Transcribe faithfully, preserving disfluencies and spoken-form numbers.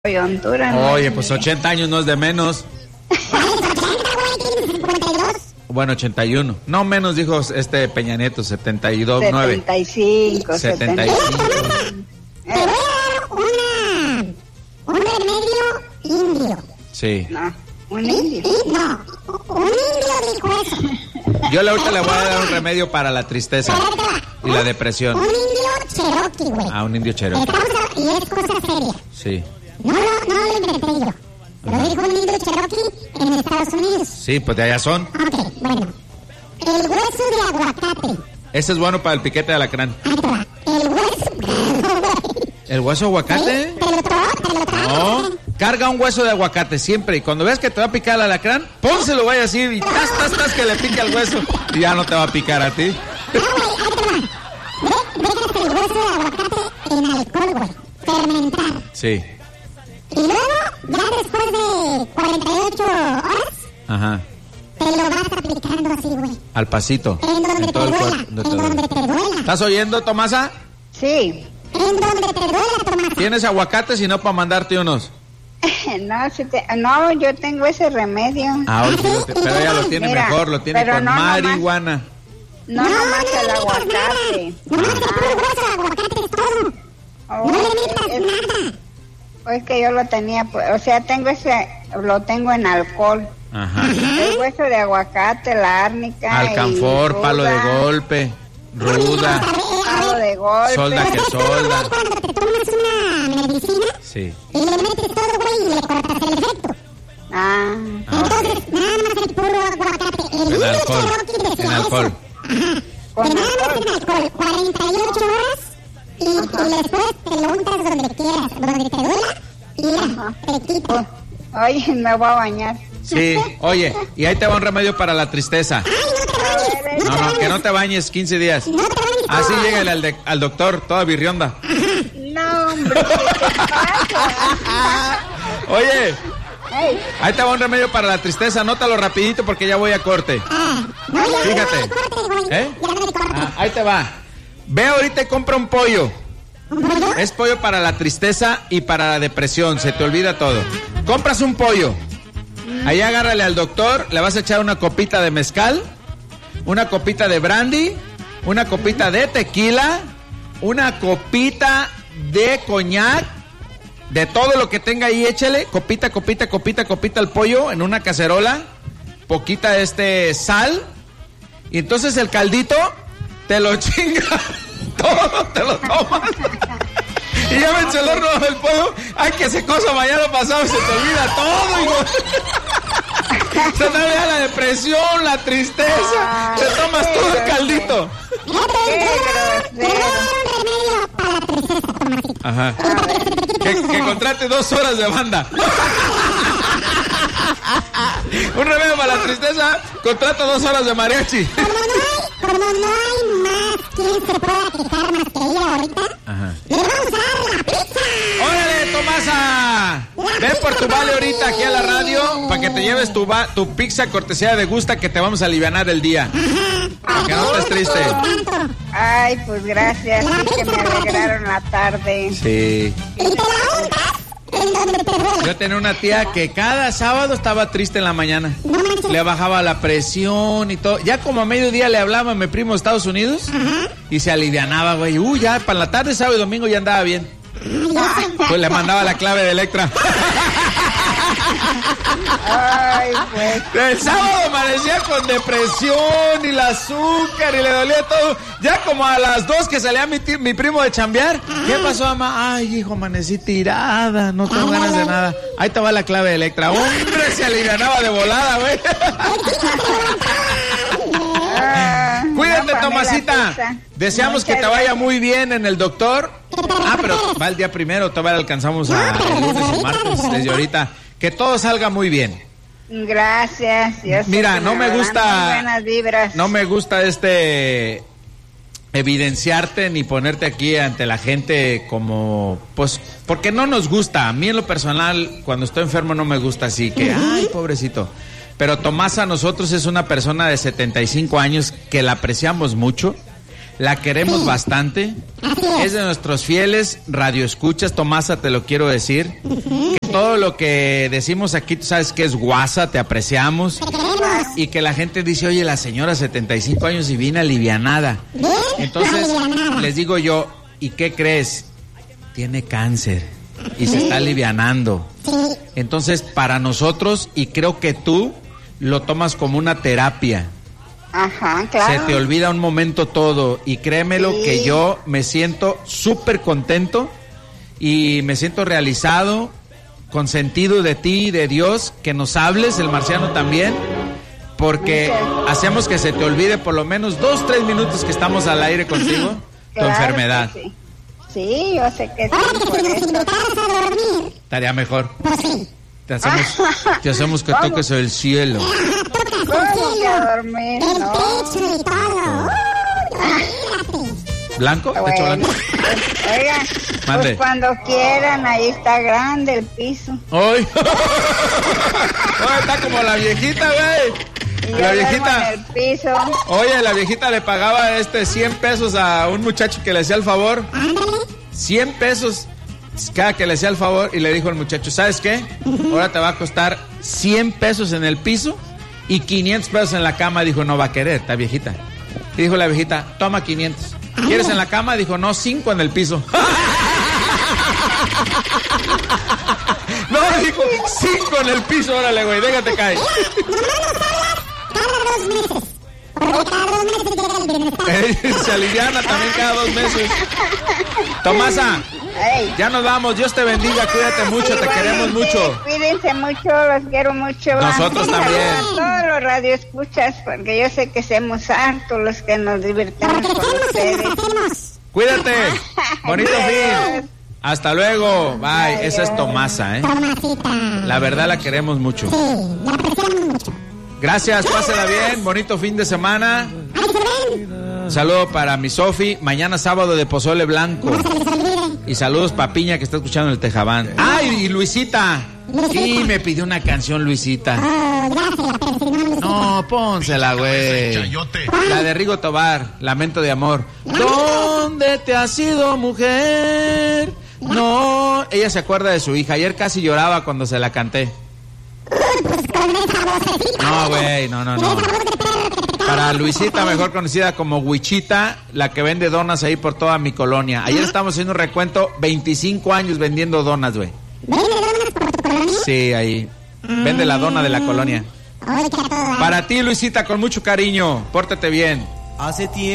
coyuntura. Oye, no, pues ochenta años no es de menos. Bueno, ochenta y uno. No menos, dijo este Peña Nieto, setenta y dos, nueve. setenta y cinco. setenta y cinco. Te voy a dar una, un remedio indio. Sí. No, un indio. Y, no, un indio dijo eso. Yo ahorita le voy a dar un remedio para la tristeza y la depresión. Un indio cherokee, güey. Ah, un indio cherokee. Estamos a- y es cosa seria. Sí. No, no, no lo inventé yo. Lo dijo un indio cherokee en Estados Unidos. Sí, pues de allá son. Ok, bueno. El hueso de aguacate. Ese es bueno para el piquete de alacrán. Ahí te va. El hueso. ¿El hueso de aguacate? Te lo trago, te lo trago. No. Carga un hueso de aguacate siempre. Y cuando ves que te va a picar el alacrán, pónselo, vaya así. Y tas, tas, tas, que le pique el hueso. Y ya no te va a picar a ti. No, güey, ahí te va. Ve, dejas el hueso de aguacate en alcohol, güey. Fermentar. Sí. Y luego, ya después de cuarenta y ocho horas, Ajá. te lo vas aplicando así, güey. Al pasito. En donde te todo el duela. cuerpo, En donde te donde duele. te duela. ¿Estás oyendo, Tomasa? Sí. En donde te duela, Tomás. ¿Tienes aguacates y no para mandarte unos? No, si te- no, yo tengo ese remedio. Ah, hoy sí lo te- pero ella lo tiene Mira, mejor, lo tiene pero con no nomás- marihuana. No, nomás el aguacate. Nomás el puro hueso de aguacate es todo. Oh, No le metas es, nada. es que yo lo tenía, pues, o sea, tengo ese, lo tengo en alcohol. Ajá. El hueso de aguacate, la árnica. Alcanfor, y palo de ruda, golpe, ruda, Palo de golpe. solda que solda. Cuando te tomas una medicina Sí. y le metes todo, güey, y le cortas el efecto. Ah, Entonces, nada más el puro aguacate. El En indio alcohol. cherokee decía En alcohol. eso. Ajá. Con Pero nada más alcohol. en alcohol. cuarenta y ocho horas y, y después te lo untas donde quieras, donde te duela y ya, te quita. oye, me voy a bañar. Sí, oye, y ahí te va un remedio para la tristeza. Ay, no te bañes. No, no, que no te bañes quince días. No te bañes. Así llega al, de- al doctor, toda birrionda. No, hombre, ¿qué te pasa? Oye, Ey, ahí te va un remedio para la tristeza, anótalo rapidito porque ya voy a corte. Ah, no, ya, Fíjate. ya no me cortes, güey. ¿Eh? Ya no me cortes. Ah, ahí te va. Ve ahorita y compra un pollo. ¿Un pollo? Es pollo para la tristeza y para la depresión, se te olvida todo. Compras un pollo. Ahí agárrale al doctor, le vas a echar una copita de mezcal, una copita de brandy, una copita de tequila, una copita de coñac, de todo lo que tenga ahí, échale, copita, copita, copita, copita al pollo en una cacerola, poquita de este sal, y entonces el caldito te lo chinga, todo te lo tomas. Y ya me eché el horno del pollo. Ay, que se cosa mañana pasado, se te olvida todo, hijo. Se te olvida la depresión, la tristeza. Te tomas todo el caldito. qué grosero. Un remedio para la tristeza, Tomasito. Ajá. Que, que contrate dos horas de banda. Un remedio para la tristeza, contrata dos horas de mariachi. Como no hay, como no hay más quien se pueda quejar más que ella ahorita, Ajá. le vamos a dar la pizza. ¡Órale, Tomasa! Ven por tu vale ahorita aquí a la radio para que te lleves tu, va- tu pizza cortesía de Gusta, que te vamos a alivianar el día. Para que no estés triste. Tanto. Ay, pues gracias, sí que me alegraron la tarde. Sí. Y te la untas en donde te duele. Yo tenía una tía que cada sábado estaba triste en la mañana. No manches. Le bajaba la presión y todo. Ya como a mediodía le hablaba a mi primo de Estados Unidos y se alivianaba, güey. Uy, ya para la tarde, sábado y domingo ya andaba bien. Pues le mandaba la clave de Electra. Ay, pues. El sábado amanecía con depresión y el azúcar y le dolía todo. Ya como a las dos que salía mi, ti- mi primo de chambear. ¿Qué pasó, mamá? Ay, hijo, amanecí tirada. No tengo ganas de nada. Ahí te va la clave de Electra. Hombre, se alivianaba de volada, güey. Ah, Cuídate, no, para mí la Tomasita. pizza. Deseamos que Muchas te vaya gracias. muy bien en el doctor. Ah, pero va el día primero, todavía alcanzamos a el lunes y martes, desde ahorita. Que todo salga muy bien. Gracias. yo sé Mira, que no me van gusta- muy buenas vibras. No me gusta este evidenciarte ni ponerte aquí ante la gente como, pues, porque no nos gusta. A mí en lo personal, cuando estoy enfermo no me gusta así que, ay, pobrecito. Pero Tomasa a nosotros es una persona de setenta y cinco años que la apreciamos mucho. La queremos bastante. Es de nuestros fieles radioescuchas. Tomasa, te lo quiero decir. Que todo lo que decimos aquí, tú sabes que es guasa, te apreciamos. Y que la gente dice, oye, la señora setenta y cinco años y viene alivianada. Entonces, les digo yo, ¿y qué crees? Tiene cáncer y se está alivianando. Entonces, para nosotros, y creo que tú lo tomas como una terapia. Ajá, claro. Se te olvida un momento todo y créemelo sí. que yo me siento súper contento y me siento realizado, consentido de ti y de Dios, que nos hables, el marciano también, porque hacemos que se te olvide por lo menos dos, tres minutos que estamos al aire contigo, tu claro enfermedad. Sí. sí, yo sé que sí. Por eso. Estaría mejor. Te hacemos, te hacemos que toques el cielo. Voy a dormir, el no. techo y todo. ¿Blanco? Bueno, ¿Techo blanco? Pues, oiga, Mande. pues cuando quieran, ahí está grande el piso. ¡Ay! Oye, está como la viejita, güey. Y La yo viejita. en el piso. Oye, la viejita le pagaba este cien pesos a un muchacho que le hacía el favor. cien pesos cada que le hacía el favor y le dijo al muchacho, ¿sabes qué? Ahora te va a costar cien pesos en el piso y quinientos pesos en la cama. Dijo, no va a querer, está viejita. Y dijo la viejita, toma quinientos. ¿Quieres en la cama? Dijo, no, cinco en el piso. No, dijo, cinco en el piso, órale, güey, déjate caer. Cada dos meses. Porque cada dos meses llega el bienestar. Se aliviana también cada dos meses. Tomasa, Ey. ya nos vamos, Dios te bendiga, cuídate mucho, Sí, te bueno, queremos sí, mucho. Cuídense mucho, los quiero mucho. Nosotros Un también. saludo a todos los radioescuchas, porque yo sé que somos hartos los que nos divertimos con ustedes. Cuídate, bonito fin. Hasta luego, bye. Esa es Tomasa, ¿eh? Tomasita. La verdad la queremos mucho. Sí, la apreciamos mucho. Gracias, pásela bien, bonito fin de semana. ¡Ay, se ven! Saludo para mi Sofi, mañana sábado de pozole blanco. No se les olvide. Y saludos para Piña que está escuchando el Tejabán. ¡Ay, y Luisita! Sí, me pidió una canción Luisita. Oh, gracias, pero si no, no. No, pónsela, güey. La de Rigo Tobar, Lamento de Amor. ¿Dónde te has ido, mujer? No, ella se acuerda de su hija. Ayer casi lloraba cuando se la canté. No, güey, no, no, no. Para Luisita, mejor conocida como Huichita, la que vende donas ahí por toda mi colonia. Ayer estamos haciendo un recuento, veinticinco años vendiendo donas, güey. ¿Vende donas por tu colonia? Sí, ahí. Vende la dona de la colonia. Oye, que a todo dar. Para ti, Luisita, con mucho cariño. Pórtate bien. Hace tiempo.